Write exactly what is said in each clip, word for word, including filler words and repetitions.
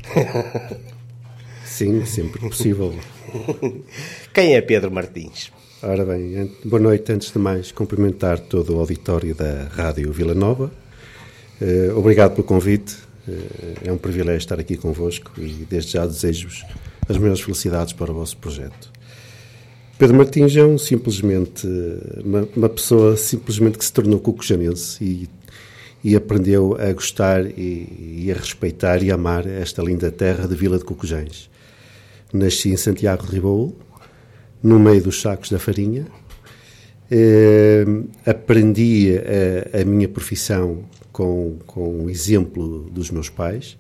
Sim, sempre possível. Quem é Pedro Martins? Ora bem, boa noite. Antes de mais, cumprimentar todo o auditório da Rádio Vila Nova. Uh, obrigado pelo convite. Uh, é um privilégio estar aqui convosco e desde já desejo-vos as melhores felicidades para o vosso projeto. Pedro Martins é um, simplesmente uma, uma pessoa simplesmente que se tornou cucujanense e, e aprendeu a gostar e, e a respeitar e amar esta linda terra de Vila de Cucujães. Nasci em Santiago de Ribaúl, no meio dos sacos da farinha. Eh, aprendi a, a minha profissão com, com o exemplo dos meus pais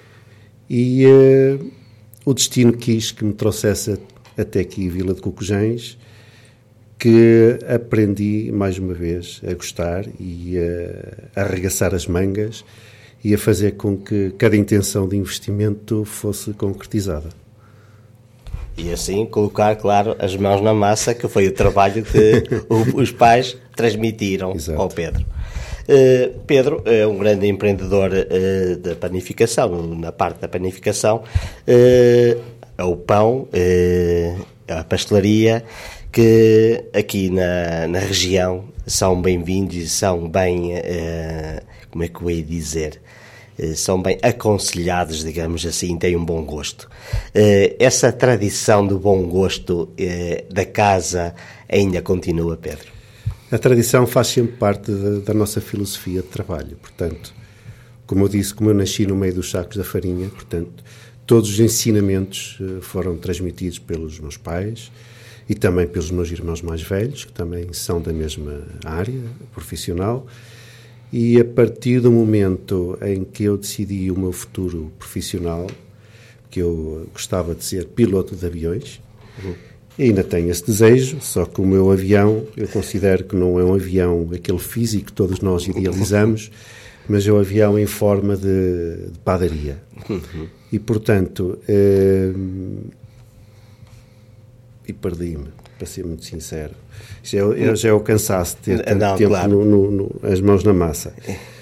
e eh, o destino quis que me trouxesse até aqui, Vila de Cucujães, que aprendi, mais uma vez, a gostar e a, a arregaçar as mangas e a fazer com que cada intenção de investimento fosse concretizada. E assim colocar, claro, as mãos na massa, que foi o trabalho que o, os pais transmitiram Exato. Ao Pedro. Uh, Pedro é um grande empreendedor uh, da panificação, na parte da panificação, uh, é o pão, uh, a pastelaria, que aqui na, na região são bem-vindos e são bem, uh, como é que eu ia dizer, uh, são bem aconselhados, digamos assim, têm um bom gosto. Uh, essa tradição do bom gosto uh, da casa ainda continua, Pedro? A tradição faz sempre parte da, da nossa filosofia de trabalho, portanto, como eu disse, como eu nasci no meio dos sacos da farinha, portanto, todos os ensinamentos foram transmitidos pelos meus pais e também pelos meus irmãos mais velhos, que também são da mesma área profissional, e a partir do momento em que eu decidi o meu futuro profissional, que eu gostava de ser piloto de aviões, uhum. E ainda tenho esse desejo, só que o meu avião, eu considero que não é um avião, aquele físico que todos nós idealizamos, mas é um avião em forma de, de padaria. Uhum. E, portanto, eh, e perdi-me, para ser muito sincero. Já é, já é o cansaço de ter tanto não, tempo claro. no, no, no, as mãos na massa.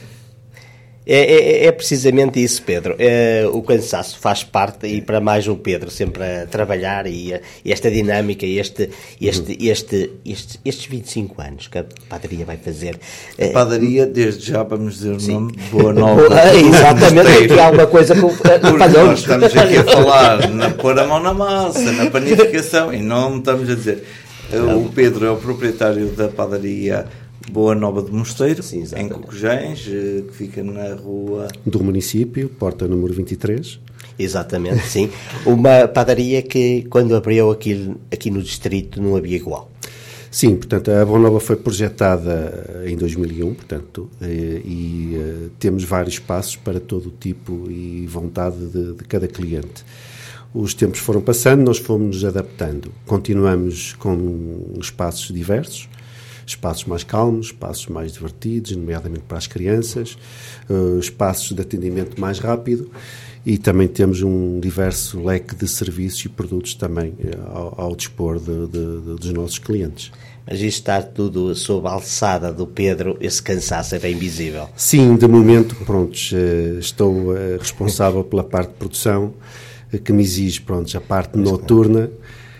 É, é, é precisamente isso, Pedro. É, o cansaço faz parte, e para mais o Pedro sempre a trabalhar, e, e esta dinâmica, este, este, este, este, estes vinte e cinco anos que a padaria vai fazer. A padaria, desde já vamos dizer o nome, Boa Nova. Exatamente, que há alguma coisa que nós estamos aqui a falar, na pôr a mão na massa, na panificação, e não estamos a dizer. O Pedro é o proprietário da padaria Boa Nova de Mosteiro, sim, em Cucujães, que fica na rua... do município, porta número vinte e três. Exatamente, sim. Uma padaria que, quando abriu aqui, aqui no distrito, não havia igual. Sim, portanto, a Boa Nova foi projetada em dois mil e um, portanto, e, e uh, temos vários espaços para todo o tipo e vontade de, de cada cliente. Os tempos foram passando, nós fomos nos adaptando. Continuamos com espaços diversos, espaços mais calmos, espaços mais divertidos, nomeadamente para as crianças, uh, espaços de atendimento mais rápido, e também temos um diverso leque de serviços e produtos também uh, ao, ao dispor de, de, de, dos nossos clientes. Mas isto está tudo sob a alçada do Pedro, esse cansaço é bem visível. Sim, de momento, prontos, uh, estou uh, responsável pela parte de produção, uh, que me exige, prontos, a parte pois noturna,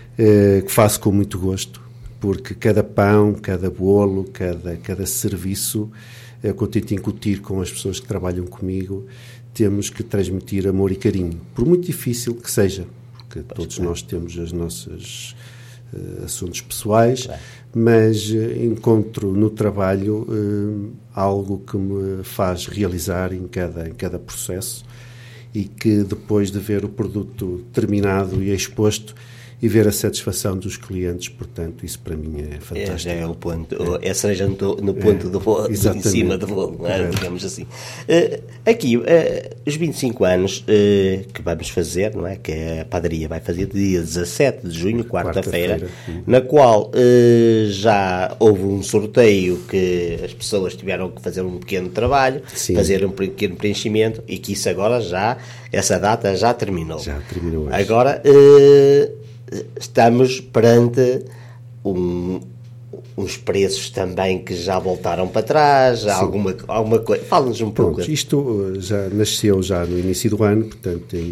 uh, que faço com muito gosto, porque cada pão, cada bolo, cada, cada serviço é, que eu tento incutir com as pessoas que trabalham comigo, temos que transmitir amor e carinho, por muito difícil que seja, porque pois todos bem. Nós temos os nossos uh, assuntos pessoais, bem. Mas uh, encontro no trabalho uh, algo que me faz realizar em cada, em cada processo, e que depois de ver o produto terminado e exposto, e ver a satisfação dos clientes, portanto, isso para mim é fantástico. É, é o ponto, é, é cereja no, no ponto é, do bolo, em cima do bolo, é, digamos assim. Uh, aqui, uh, os vinte e cinco anos uh, que vamos fazer, não é? Que a padaria vai fazer dia dezassete de junho, quarta-feira, quarta-feira na qual uh, já houve um sorteio que as pessoas tiveram que fazer um pequeno trabalho, sim. fazer um pequeno preenchimento, e que isso agora já, essa data já terminou. Já terminou hoje. Agora... Uh, estamos perante um, uns preços também que já voltaram para trás, alguma, alguma coisa. Fala-nos um pouco. Pronto, isto já nasceu já no início do ano, portanto, em